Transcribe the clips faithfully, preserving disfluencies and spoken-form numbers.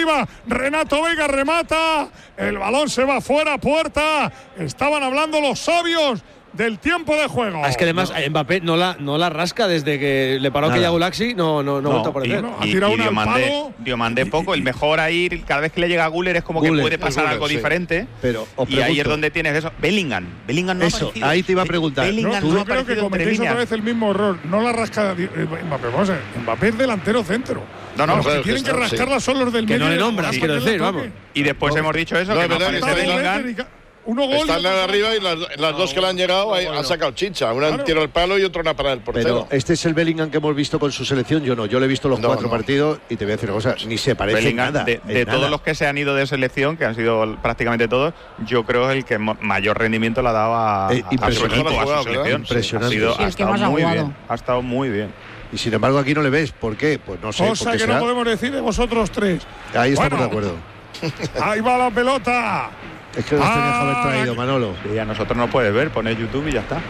arriba, Renato Veiga remata, el balón se va fuera, puerta. Estaban hablando los sabios del tiempo de juego. Ah, es que además no. Mbappé no la, no la rasca desde que le paró aquella Gulaxi, no, no, no, no ha vuelto a aparecer. No, ha tirado una al palo. Diomandé poco, el mejor ahí, cada vez que le llega a Güler es como Güler, que puede pasar Güler, algo sí. diferente. Pero, y ahí es donde tienes eso. Bellingham, Bellingham no eso, ha ahí te iba a preguntar. Bellingham no, no creo que cometéis otra vez el mismo error. No la rasca Mbappé, vamos a ver, Mbappé es delantero centro. No, no, los claro, que tienen que, que rascarla sí. son los del que medio. No le nombras, quiero decir, vamos. Y después hemos dicho eso, que no aparece Bellingham. Uno gol están arriba y las, las no, dos que le han llegado no, bueno. han sacado chicha. Una claro. tiro al palo y otra una para el portero. Pero este es el Bellingham que hemos visto con su selección. Yo no, yo le he visto los no, cuatro no. partidos y te voy a decir una cosa, ni se parece Bellingham, nada. De, de nada. todos los que se han ido de selección, que han sido prácticamente todos, yo creo el que mayor rendimiento le ha dado a, eh, a su equipo, jugado, a su selección. Impresionante. Ha, sido, sí, ha estado muy bien. Ha estado muy bien. Y sin embargo aquí no le ves. ¿Por qué? Pues no sé. Cosa que será? No podemos decir de vosotros tres. Ahí estamos bueno, de acuerdo. Ahí va la pelota. Es que los ah, tenías que haber traído, Manolo. Y a nosotros no puedes ver, poner YouTube y ya está.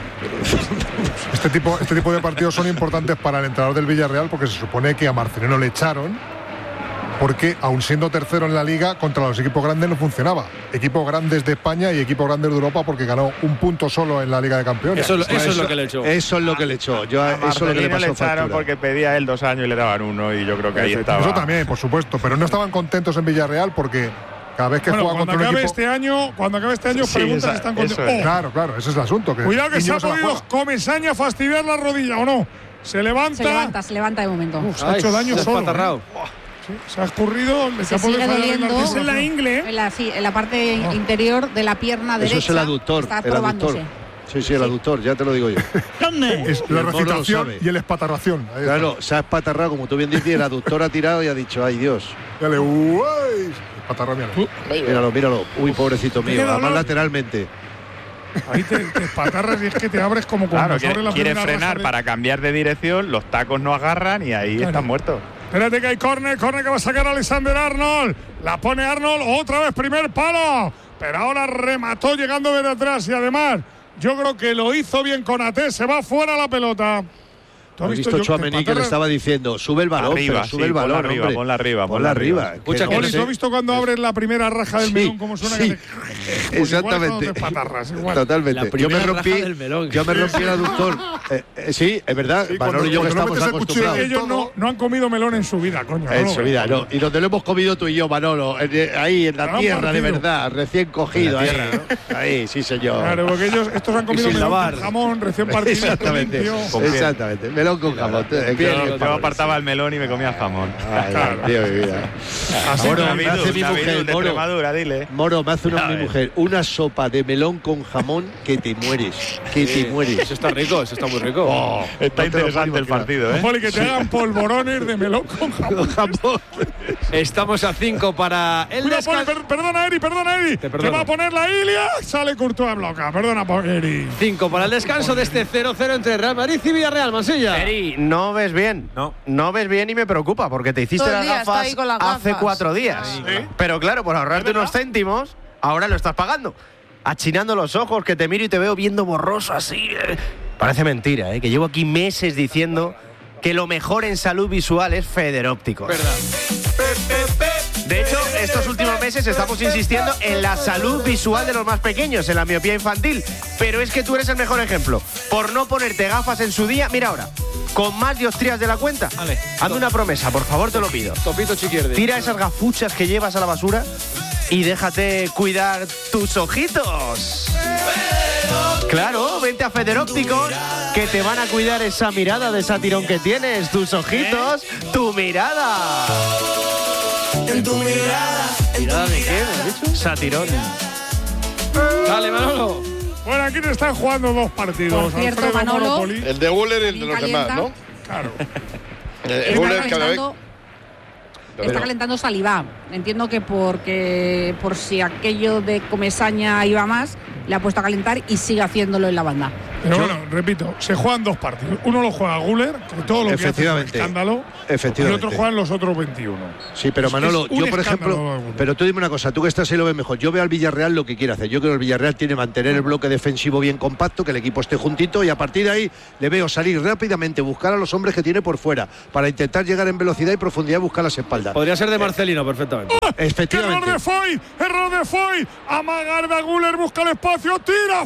Este tipo, este tipo de partidos son importantes para el entrenador del Villarreal porque se supone que a Marcelino le echaron porque, aun siendo tercero en la Liga, contra los equipos grandes no funcionaba. Equipos grandes de España y equipos grandes de Europa porque ganó un punto solo en la Liga de Campeones. Eso, eso, eso es lo que le echó. Eso es lo que le echó. Yo, a eso es lo que le pasó le echaron factura. porque pedía él dos años y le daban uno y yo creo que ahí estaba. Eso también, por supuesto. Pero no estaban contentos en Villarreal porque cada vez que bueno, juega contra un equipo este año, cuando acabe este año, sí, preguntas si están contentos. Oh, claro, claro, ese es el asunto. Que cuidado que se ha podido Comesaña fastidiar la rodilla, ¿o no? Se levanta. Se levanta, se levanta de momento. Uf, se Ay, ha hecho daño se solo. Ha ¿eh? Sí, se ha escurrido, le se sigue doliendo. Es en la ingle, ¿eh? En la, sí, en la parte oh. interior de la pierna derecha. Eso es el aductor. Está el probándose. aductor. Sí, sí, el sí. aductor, ya te lo digo yo. Es la recitación y el espatarración. Ahí claro, está. Se ha espatarrado, como tú bien dices, y el aductor ha tirado y ha dicho, ay Dios. Dale, uy, espatarrado, míralo. Míralo, míralo. Uy, pobrecito mío, además lateralmente. Ahí te, te espatarras y es que te abres como cuando claro, se abre la quiere primera frenar de... para cambiar de dirección, los tacos no agarran y ahí claro. están muertos. Espérate que hay córner, córner que va a sacar Alexander Arnold. La pone Arnold, otra vez primer palo. Pero ahora remató llegando desde atrás y además yo creo que lo hizo bien Konaté, se va fuera la pelota. ¿Has visto Tchouaméni que le estaba diciendo sube el balón, arriba, pero sube sí, el balón, ponla arriba, hombre. ponla arriba, ponla arriba. arriba. Escucha, que no sé. ¿Has visto cuando abres la primera raja del sí, melón cómo suena? Sí, que te... pues exactamente. Igual patarras, igual. Totalmente. Yo me rompí, yo me rompí el aductor. eh, eh, sí, es verdad. Sí, Manolo y yo que estamos acostumbrados. Ellos no, no han comido melón en su vida, coño. En no, su vida, no. Y donde lo hemos comido tú y yo, Manolo, ahí en la tierra de verdad, recién cogido, ahí, ahí, sí señor. Claro, porque ellos estos han comido melón con jamón recién partido. Exactamente. Exactamente. Melón con jamón. Yo, yo apartaba el melón y me comía jamón. Ay, claro. Tío, mi vida. Moro, me hace mi mujer, Moro, dile. Moro, me hace una, mi mujer una sopa de melón con jamón que te mueres, que sí, te mueres. Eso está rico, eso está muy rico. Oh, está no interesante el partido, ¿eh? Poli, que te sí. hagan polvorones de melón con jamón. jamón. Estamos a cinco para el descanso. Per, perdona, Eri, perdona, Eri. Te que va a poner la Ilia. Sale Courtois bloca. Perdona, Eri. cinco para el descanso de este cero cero entre Real Madrid y Villarreal, Mansilla. Eri, no ves bien. No. No ves bien y me preocupa porque te hiciste las gafas, las gafas hace cuatro días. ¿Sí? Pero claro, por ahorrarte unos céntimos, ahora lo estás pagando. Achinando los ojos, que te miro y te veo viendo borroso así. Parece mentira, ¿eh? Que llevo aquí meses diciendo que lo mejor en salud visual es Federópticos. Verdad. De hecho, estos últimos meses estamos insistiendo en la salud visual de los más pequeños, en la miopía infantil. Pero es que tú eres el mejor ejemplo. Por no ponerte gafas en su día, mira ahora, con más dioptrías de la cuenta. Vale. Hazme una promesa, por favor, te lo pido. Topito Chiquierde. Tira esas gafuchas que llevas a la basura y déjate cuidar tus ojitos. Claro, vente a Federópticos, que te van a cuidar esa mirada de satirón que tienes, tus ojitos, tu mirada. En tu mirada. ¿Mirada de qué, me has dicho? Satirón. Dale, Manolo. Bueno, aquí te están jugando dos partidos. Por cierto, Manolo, el de Güler y el de los demás, ¿no? Claro. El Güler cada vez... Está calentando Saliba. Entiendo que porque por si aquello de Comesaña iba más, le ha puesto a calentar y sigue haciéndolo en la banda. Pero Yo, bueno, repito, se juegan dos partidos. Uno lo juega Guller, que todo lo que hace es un escándalo. Efectivamente. Y otro juegan los otros veintiuno. Sí, pero Manolo, yo por ejemplo, pero tú dime una cosa, tú que estás ahí lo ves mejor. Yo veo al Villarreal lo que quiere hacer. Yo creo que el Villarreal tiene que mantener el bloque defensivo bien compacto, que el equipo esté juntito y a partir de ahí le veo salir rápidamente, buscar a los hombres que tiene por fuera para intentar llegar en velocidad y profundidad y buscar las espaldas. Podría ser de Marcelino, eh, perfectamente. ¡Oh! Efectivamente. Error de Foy, error de Foy. Amagar de Guller, busca el espacio, tira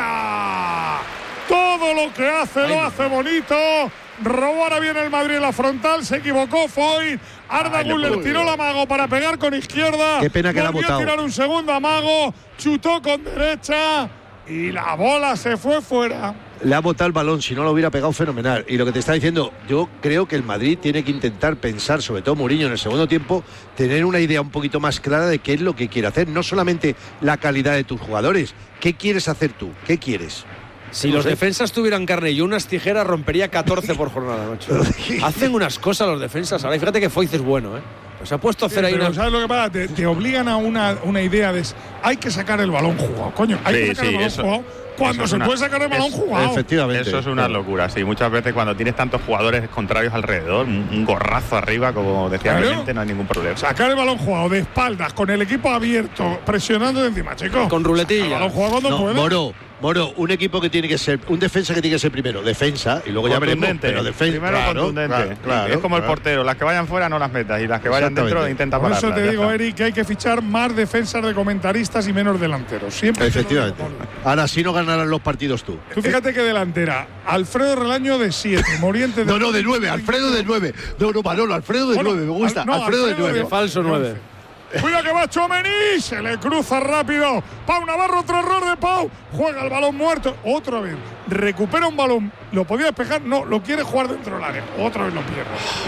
fuera. Todo lo que hace Ay, lo no. hace bonito. Robó ahora bien el Madrid en la frontal. Se equivocó Foy. Arda Guller tiró la Mago para pegar con izquierda. Qué pena que la ha botado. Volvió a tirar un segundo a Mago. Chutó con derecha. Y la bola se fue fuera. Le ha botado el balón, si no lo hubiera pegado fenomenal. Y lo que te está diciendo, yo creo que el Madrid tiene que intentar pensar, sobre todo Mourinho en el segundo tiempo, tener una idea un poquito más clara de qué es lo que quiere hacer. No solamente la calidad de tus jugadores. ¿Qué quieres hacer tú? ¿Qué quieres? Si los defensas tuvieran carne y unas tijeras, rompería catorce por jornada, macho. Hacen unas cosas los defensas ahora. Y fíjate que Foyth es bueno, ¿eh? Pues se ha puesto a hacer sí, ahí una... ¿Sabes lo que pasa? Te, te obligan a una, una idea de... Hay que sacar el balón jugado, coño. Hay sí, que sacar sí, el balón eso, jugado cuando se una, puede sacar el balón es, jugado. Efectivamente. Eso es una locura, sí. Muchas veces cuando tienes tantos jugadores contrarios alrededor, un, un gorrazo arriba, como decía claro. Clemente, no hay ningún problema. Sacar el balón jugado de espaldas, con el equipo abierto, presionando de encima, chicos. Con ruletilla. El balón jugado cuando no, puede. Moro. Moro, un equipo que tiene que ser, un defensa que tiene que ser primero, defensa, y luego ya veremos, pero defensa. Primero claro, contundente. Claro, claro, es como claro. el portero, las que vayan fuera no las metas y las que vayan dentro intenta pararlas. Por eso te digo, Eric, que hay que fichar más defensas de comentaristas y menos delanteros. Siempre. Efectivamente. Ahora sí no ganarán los partidos tú. Tú fíjate que delantera, Alfredo Relaño de siete, Moriente de... No, no, de nueve, Alfredo de nueve. No, no, Manolo, Alfredo de nueve, me gusta. No, Alfredo, Alfredo de nueve. De falso nueve. Cuida que va Tchouaméni, se le cruza rápido. Pau Navarro, otro error de Pau. Juega el balón muerto. Otra vez. Recupera un balón. ¿Lo podía despejar? No, lo quiere jugar dentro del área. Otra vez lo pierde.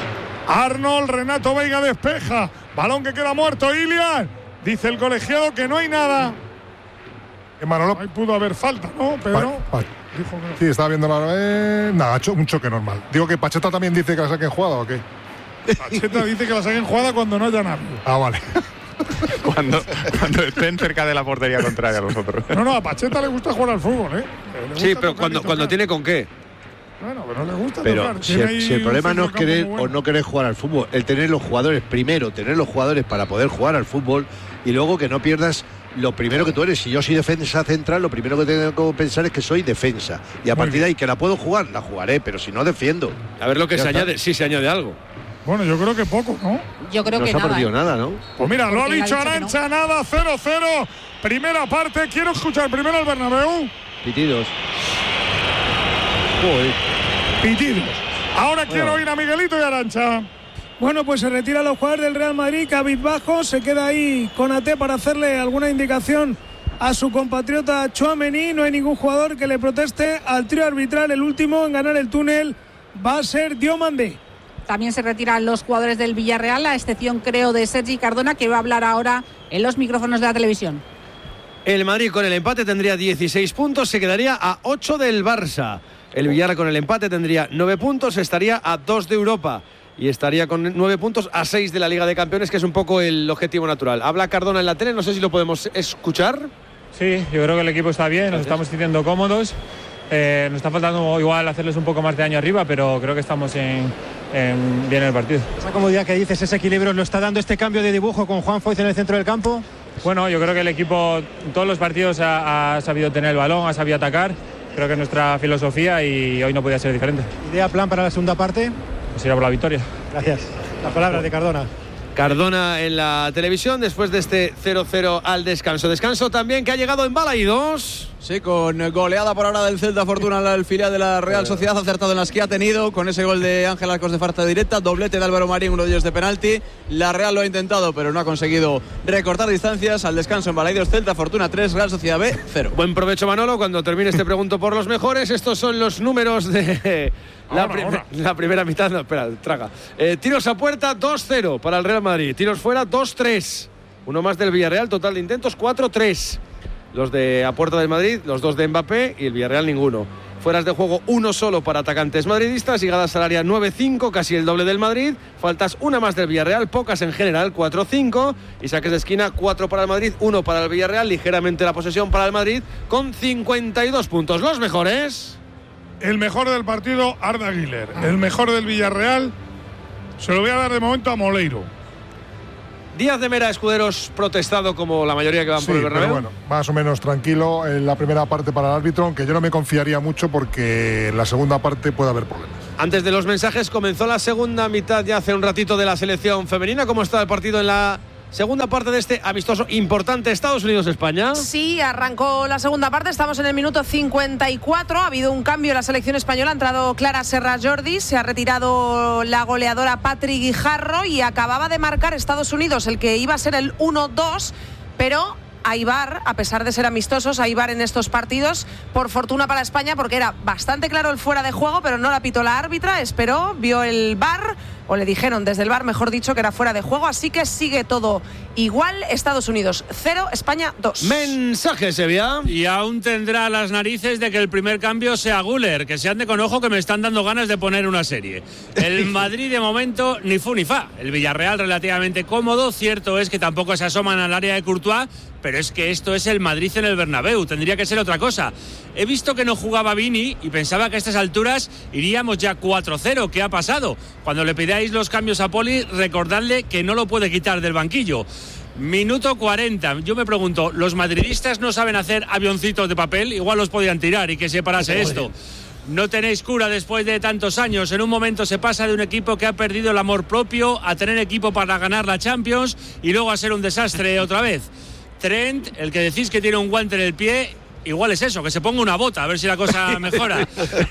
Arnold, Renato Veiga despeja. Balón que queda muerto. Ilian. Dice el colegiado que no hay nada. Que Manolo. Ahí pudo haber falta, ¿no? Pero. Pa, pa. Dijo que... Sí, estaba viendo la. Eh, nada, un choque normal. Digo que Pacheta también dice que la saquen jugada o qué. Pacheta dice que la saquen jugada cuando no haya nadie. Ah, vale. cuando, cuando estén cerca de la portería contraria a los otros. No, no, a Pacheta le gusta jugar al fútbol, ¿eh? Sí, pero cuando, cuando tiene con qué. Bueno, pero no le gusta pero tocar. Si, el, si el problema no es querer bueno. o no querer jugar al fútbol, el tener los jugadores, primero tener los jugadores para poder jugar al fútbol y luego que no pierdas lo primero que tú eres. Si yo soy defensa central, lo primero que tengo que pensar es que soy defensa. Y a Muy partir bien. de ahí que la puedo jugar, la jugaré, pero si no defiendo. A ver lo que ya se está. añade, sí se añade algo. Bueno, yo creo que poco, ¿no? Yo creo no que se nada. ha perdido ¿eh? nada, ¿no? Pues mira, Porque lo ha dicho Arantxa, no. nada, cero cero. Primera parte, quiero escuchar primero al Bernabéu. Pitidos. Joder. Pitidos. Ahora bueno. quiero oír a Miguelito y Arantxa. Bueno, pues se retira los jugadores del Real Madrid, cabizbajo, se queda ahí Konaté para hacerle alguna indicación a su compatriota Tchouaméni. No hay ningún jugador que le proteste al trío arbitral. El último en ganar el túnel va a ser Diomandé. También se retiran los jugadores del Villarreal, a excepción creo de Sergi Cardona, que va a hablar ahora en los micrófonos de la televisión. El Madrid con el empate tendría dieciséis puntos, se quedaría a ocho del Barça. El Villarreal con el empate tendría nueve puntos, estaría a dos de Europa. Y estaría con nueve puntos a seis de la Liga de Campeones, que es un poco el objetivo natural. Habla Cardona en la tele, no sé si lo podemos escuchar. Sí, yo creo que el equipo está bien, nos estamos sintiendo cómodos. Eh, nos está faltando igual hacerles un poco más de daño arriba, pero creo que estamos en, en, bien en el partido. Esa comodidad que dices, ese equilibrio, ¿lo está dando este cambio de dibujo con Juan Foyth en el centro del campo? Bueno, yo creo que el equipo en todos los partidos ha, ha sabido tener el balón, ha sabido atacar. Creo que es nuestra filosofía y hoy no podía ser diferente. ¿Idea, plan para la segunda parte? Pues ir a por la victoria. Gracias. Las palabras de Cardona. Cardona en la televisión después de este cero cero al descanso. Descanso también que ha llegado en Balaídos. Sí, con goleada por ahora del Celta Fortuna al filial de la Real Sociedad, acertado en las que ha tenido con ese gol de Ángel Arcos de falta directa, doblete de Álvaro Marín, uno de ellos de penalti. La Real lo ha intentado, pero no ha conseguido recortar distancias. Al descanso en Balaídos, Celta Fortuna tres, Real Sociedad B cero. Buen provecho, Manolo. Cuando termine te pregunto por los mejores. Estos son los números de la, ahora, prim ahora. la primera mitad. No, espera, traga. Eh, tiros a puerta dos cero para el Real Madrid. Tiros fuera dos tres. Uno más del Villarreal. Total de intentos cuatro tres. Los de a puerta del Madrid, los dos de Mbappé y el Villarreal ninguno. Fueras de juego uno solo para atacantes madridistas, llegadas al área nueve cinco, casi el doble del Madrid. Faltas una más del Villarreal, pocas en general, cuatro cinco. Y saques de esquina, cuatro para el Madrid, uno para el Villarreal. Ligeramente la posesión para el Madrid con cincuenta y dos puntos. Los mejores. el mejor del partido, Arda Güler. El mejor del Villarreal, se lo voy a dar de momento a Moleiro. Díaz de Mera, Escuderos protestado como la mayoría que van sí, por el Bernabéu. Pero bueno, más o menos tranquilo en la primera parte para el árbitro, aunque yo no me confiaría mucho porque en la segunda parte puede haber problemas. Antes de los mensajes, comenzó la segunda mitad ya hace un ratito de la selección femenina. ¿Cómo está el partido en la segunda parte de este amistoso importante Estados Unidos-España? Sí, arrancó la segunda parte, estamos en el minuto cincuenta y cuatro, ha habido un cambio en la selección española, ha entrado Clara Serra Jordi, se ha retirado la goleadora Patri Guijarro y acababa de marcar Estados Unidos, el que iba a ser el uno dos, pero hay V A R, a pesar de ser amistosos, hay V A R en estos partidos, por fortuna para España, porque era bastante claro el fuera de juego, pero no la pitó la árbitra, esperó, vio el V A R, o le dijeron desde el V A R, mejor dicho, que era fuera de juego, así que sigue todo igual. Estados Unidos cero, España dos. Mensaje, Sevilla. Y aún tendrá las narices de que el primer cambio sea Güler, que se ande con ojo que me están dando ganas de poner una serie. El Madrid de momento ni fu ni fa. El Villarreal relativamente cómodo, cierto es que tampoco se asoman al área de Courtois, pero es que esto es el Madrid en el Bernabéu, tendría que ser otra cosa. He visto que no jugaba Vini y pensaba que a estas alturas iríamos ya cuatro cero. ¿Qué ha pasado? Cuando le pidáis los cambios a Poli, recordadle que no lo puede quitar del banquillo. Minuto cuarenta. Yo me pregunto, ¿los madridistas no saben hacer avioncitos de papel? Igual los podían tirar y que se parase esto. No tenéis cura después de tantos años. En un momento se pasa de un equipo que ha perdido el amor propio a tener equipo para ganar la Champions y luego a ser un desastre otra vez. Trent, el que decís que tiene un guante en el pie, igual es eso, que se ponga una bota, a ver si la cosa mejora.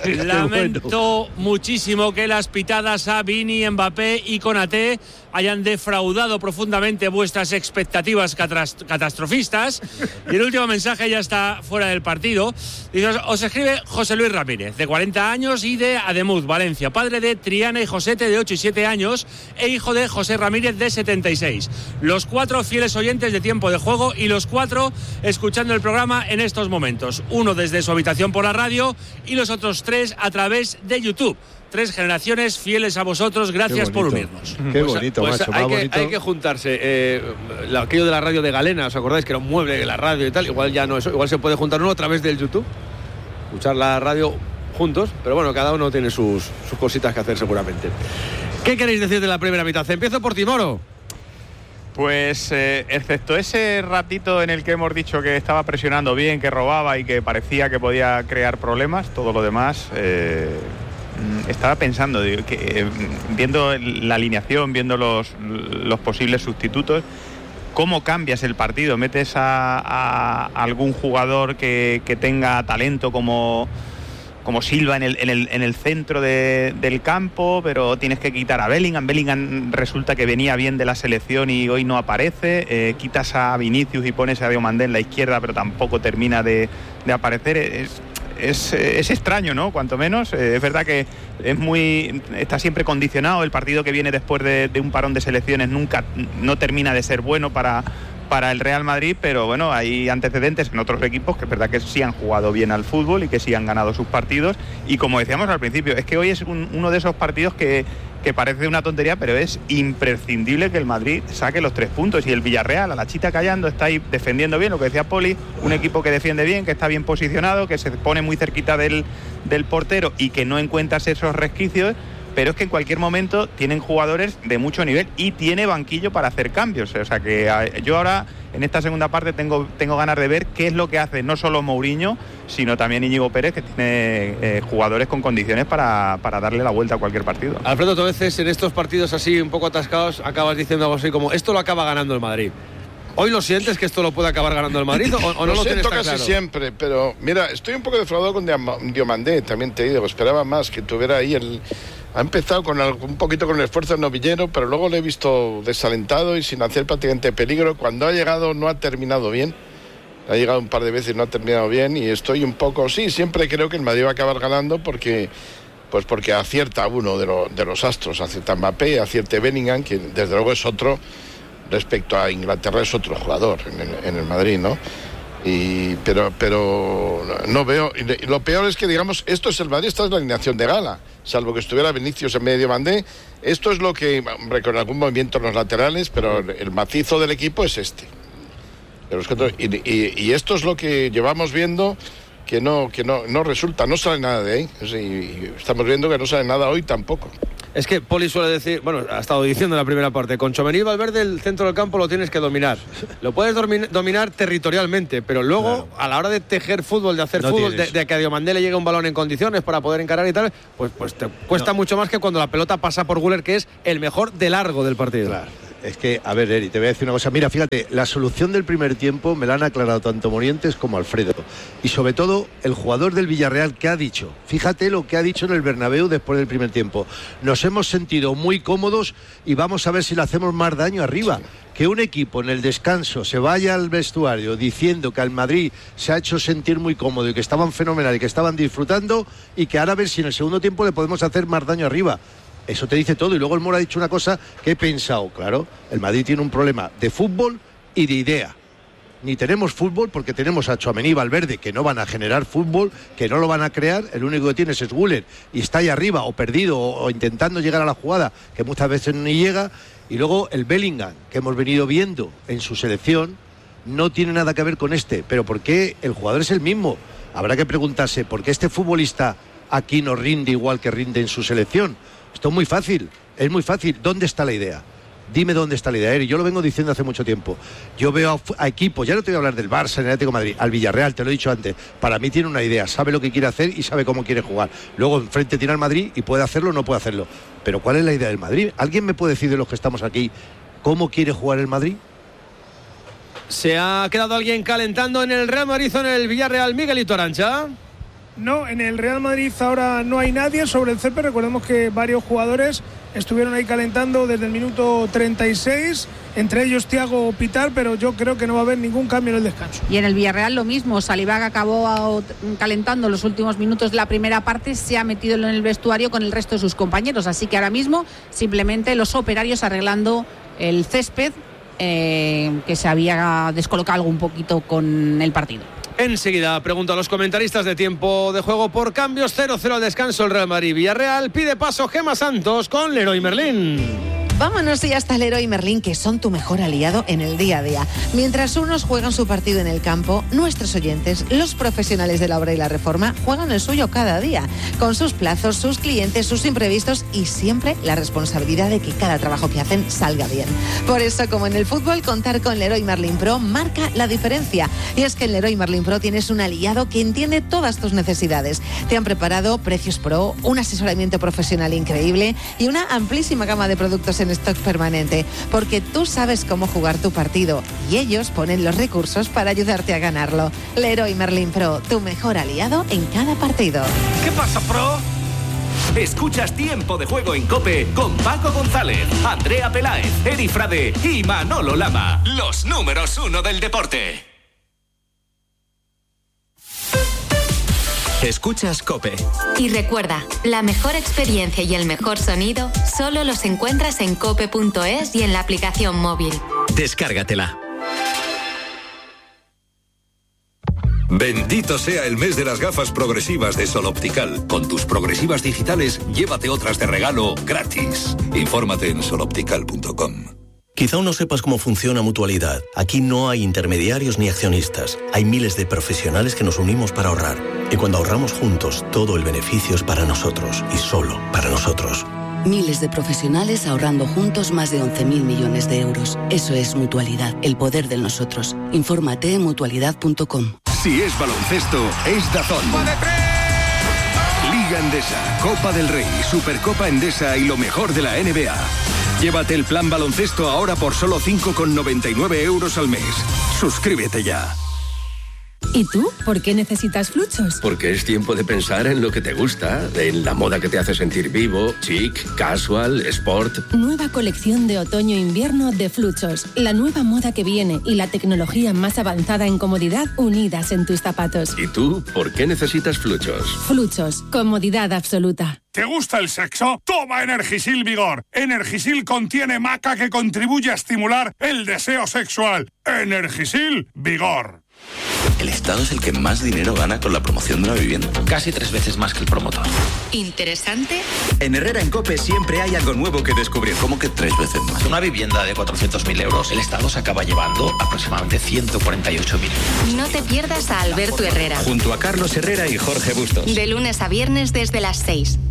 Lamento bueno. muchísimo que las pitadas a Vini, Mbappé y Konaté hayan defraudado profundamente vuestras expectativas catastrofistas. Y el último mensaje ya está fuera del partido. Dice, os escribe José Luis Ramírez, de cuarenta años y de Ademuz, Valencia, padre de Triana y Josete, de ocho y siete años, e hijo de José Ramírez, de setenta y seis. Los cuatro fieles oyentes de Tiempo de Juego y los cuatro escuchando el programa en estos momentos. Uno desde su habitación por la radio y los otros tres a través de YouTube. Tres generaciones fieles a vosotros, gracias por unirnos. Qué pues, bonito, pues macho, hay, más que, bonito. hay que juntarse. Eh, aquello de la radio de Galena, ¿os acordáis? Que era un mueble de la radio y tal. Igual ya no eso, igual se puede juntar uno a través del YouTube. Escuchar la radio juntos, pero bueno, cada uno tiene sus, sus cositas que hacer seguramente. ¿Qué queréis decir de la primera mitad? Empiezo por Timoro. Pues eh, excepto ese ratito en el que hemos dicho que estaba presionando bien, que robaba y que parecía que podía crear problemas, todo lo demás... Eh, estaba pensando, digo, que, eh, viendo la alineación, viendo los, los posibles sustitutos, ¿cómo cambias el partido? ¿Metes a, a algún jugador que, que tenga talento como, como Silva en el, en el, en el centro de, del campo, pero tienes que quitar a Bellingham? Bellingham resulta que venía bien de la selección y hoy no aparece. Eh, quitas a Vinicius y pones a Diomandé en la izquierda, pero tampoco termina de, de aparecer. Es, Es, es extraño, ¿no? Cuanto menos. Eh, es verdad que es muy está siempre condicionado. El partido que viene después de, de un parón de selecciones nunca no termina de ser bueno para, para el Real Madrid, pero bueno, hay antecedentes en otros equipos que es verdad que sí han jugado bien al fútbol y que sí han ganado sus partidos. Y como decíamos al principio, es que hoy es un, uno de esos partidos que, que parece una tontería, pero es imprescindible que el Madrid saque los tres puntos. Y el Villarreal, a la chita callando, está ahí defendiendo bien, lo que decía Poli, un equipo que defiende bien, que está bien posicionado, que se pone muy cerquita del, del portero y que no encuentras esos resquicios, pero es que en cualquier momento tienen jugadores de mucho nivel y tiene banquillo para hacer cambios. O sea que yo ahora, en esta segunda parte, tengo, tengo ganas de ver qué es lo que hace no solo Mourinho, sino también Íñigo Pérez, que tiene eh, jugadores con condiciones para, para darle la vuelta a cualquier partido. Alfredo, tú a veces en estos partidos así un poco atascados acabas diciendo algo así como, esto lo acaba ganando el Madrid. ¿Hoy lo sientes que esto lo puede acabar ganando el Madrid o, o no lo, lo tienes tan casi claro? Siempre, pero mira, estoy un poco defraudado con Diomandé, también te digo, esperaba más que tuviera ahí el... Ha empezado con algo, un poquito con el esfuerzo del novillero, pero luego le he visto desalentado y sin hacer prácticamente peligro. Cuando ha llegado no ha terminado bien. Ha llegado un par de veces y no ha terminado bien y estoy un poco... Sí, siempre creo que el Madrid va a acabar ganando porque... Pues porque acierta uno de, lo, de los astros, acierta Mbappé, acierta Bellingham, que desde luego es otro, respecto a Inglaterra es otro jugador en el, en el Madrid, ¿no? Y, pero, pero no veo, y lo peor es que digamos, esto es el Madrid, esta es la alineación de gala, salvo que estuviera Vinicius en medio Mandé, esto es lo que, hombre, con algún movimiento en los laterales, pero el macizo del equipo es este. Y, y, y esto es lo que llevamos viendo que no que no, no resulta, no sale nada de ahí. Y estamos viendo que no sale nada hoy tampoco. Es que Poli suele decir, bueno, ha estado diciendo en la primera parte, con Tchouaméni y Valverde el centro del campo lo tienes que dominar. Lo puedes dominar, dominar territorialmente, pero luego, claro, a la hora de tejer fútbol, de hacer no fútbol, de, de que a Diomandé le llegue un balón en condiciones para poder encarar y tal, pues, pues te cuesta no. mucho más que cuando la pelota pasa por Güler, que es el mejor de largo del partido. Claro. Es que, a ver, Eri, te voy a decir una cosa. Mira, fíjate, la solución del primer tiempo me la han aclarado tanto Morientes como Alfredo. Y sobre todo, el jugador del Villarreal que ha dicho. Fíjate lo que ha dicho en el Bernabéu después del primer tiempo. Nos hemos sentido muy cómodos y vamos a ver si le hacemos más daño arriba. Sí. Que un equipo en el descanso se vaya al vestuario diciendo que al Madrid se ha hecho sentir muy cómodo y que estaban fenomenal y que estaban disfrutando y que ahora a ver si en el segundo tiempo le podemos hacer más daño arriba. Eso te dice todo. Y luego el Mora ha dicho una cosa que he pensado. Claro, el Madrid tiene un problema de fútbol y de idea. Ni tenemos fútbol porque tenemos a Tchouaméni y Valverde que no van a generar fútbol, que no lo van a crear. El único que tienes es Güler y está ahí arriba o perdido o, o intentando llegar a la jugada, que muchas veces ni llega. Y luego el Bellingham, que hemos venido viendo en su selección, no tiene nada que ver con este. Pero ¿por qué el jugador es el mismo? Habrá que preguntarse por qué este futbolista aquí no rinde igual que rinde en su selección. Esto es muy fácil, es muy fácil. ¿Dónde está la idea? Dime dónde está la idea, Eri. Yo lo vengo diciendo hace mucho tiempo. Yo veo a, a equipos, ya no te voy a hablar del Barça, del Atlético de Madrid, al Villarreal, te lo he dicho antes. Para mí tiene una idea, sabe lo que quiere hacer y sabe cómo quiere jugar. Luego enfrente tiene al Madrid y puede hacerlo o no puede hacerlo. Pero ¿cuál es la idea del Madrid? ¿Alguien me puede decir de los que estamos aquí cómo quiere jugar el Madrid? ¿Se ha quedado alguien calentando en el Real Madrid o en el Villarreal, Miguelito Arancha? No, en el Real Madrid ahora no hay nadie sobre el césped. Recordemos que varios jugadores estuvieron ahí calentando desde el minuto treinta y seis, entre ellos Thiago Pitar, pero yo creo que no va a haber ningún cambio en el descanso. Y en el Villarreal lo mismo, Saliba acabó calentando los últimos minutos de la primera parte, se ha metido en el vestuario con el resto de sus compañeros, así que ahora mismo simplemente los operarios arreglando el césped eh, que se había descolocado un poquito con el partido. Enseguida pregunto a los comentaristas de tiempo de juego por cambios. Cero cero al descanso el Real Madrid. Villarreal pide paso Gemma Santos con Leroy Merlin. Vámonos ya hasta Leroy Merlin, que son tu mejor aliado en el día a día. Mientras unos juegan su partido en el campo, nuestros oyentes, los profesionales de la obra y la reforma, juegan el suyo cada día, con sus plazos, sus clientes, sus imprevistos y siempre la responsabilidad de que cada trabajo que hacen salga bien. Por eso, como en el fútbol, contar con Leroy Merlin Pro marca la diferencia. Y es que en Leroy Merlin Pro tienes un aliado que entiende todas tus necesidades. Te han preparado precios pro, un asesoramiento profesional increíble y una amplísima gama de productos en stock permanente, porque tú sabes cómo jugar tu partido y ellos ponen los recursos para ayudarte a ganarlo. Leroy Merlin Pro, tu mejor aliado en cada partido. ¿Qué pasa, Pro? Escuchas Tiempo de Juego en COPE con Paco González, Andrea Peláez, Eri Frade y Manolo Lama, los números uno del deporte. Escuchas COPE. Y recuerda, la mejor experiencia y el mejor sonido solo los encuentras en cope punto es y en la aplicación móvil. Descárgatela. Bendito sea el mes de las gafas progresivas de Sol Optical. Con tus progresivas digitales, llévate otras de regalo gratis. Infórmate en sol optical punto com. Quizá aún no sepas cómo funciona Mutualidad. Aquí no hay intermediarios ni accionistas. Hay miles de profesionales que nos unimos para ahorrar. Y cuando ahorramos juntos, todo el beneficio es para nosotros y solo para nosotros. Miles de profesionales ahorrando juntos más de once mil millones de euros. Eso es Mutualidad, el poder del nosotros. Infórmate en mutualidad punto com. Si es baloncesto, es DAZN. Liga Endesa, Copa del Rey, Supercopa Endesa y lo mejor de la N B A. Llévate el plan baloncesto ahora por solo cinco con noventa y nueve euros al mes. Suscríbete ya. ¿Y tú? ¿Por qué necesitas Fluchos? Porque es tiempo de pensar en lo que te gusta, en la moda que te hace sentir vivo, chic, casual, sport. Nueva colección de otoño-invierno de Fluchos. La nueva moda que viene y la tecnología más avanzada en comodidad unidas en tus zapatos. ¿Y tú? ¿Por qué necesitas Fluchos? Fluchos. Comodidad absoluta. ¿Te gusta el sexo? Toma Energisil Vigor. Energisil contiene maca que contribuye a estimular el deseo sexual. Energisil Vigor. El Estado es el que más dinero gana con la promoción de una vivienda. Casi tres veces más que el promotor. ¿Interesante? En Herrera en COPE siempre hay algo nuevo que descubrir. ¿Cómo que tres veces más? Una vivienda de cuatrocientos mil euros, el Estado se acaba llevando aproximadamente ciento cuarenta y ocho mil. No te pierdas a Alberto Herrera. Junto a Carlos Herrera y Jorge Bustos. De lunes a viernes desde las seis.